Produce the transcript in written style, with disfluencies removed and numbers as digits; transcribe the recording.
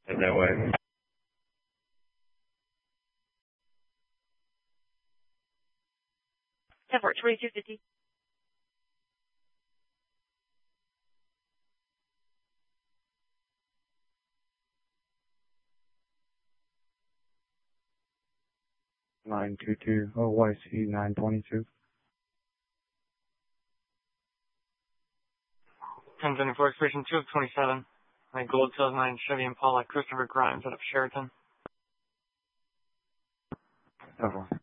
that way. Effort 2250. Line 22 OYC 922. 1074 Expression 2 of 27. My Gold 2009 Chevy Impala Christopher Grimes out of Sheraton. Over.